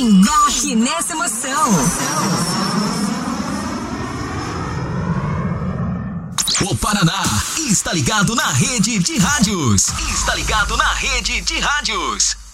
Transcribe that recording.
Embarque nessa emoção. O Paraná está ligado na rede de rádios. Está ligado na rede de rádios.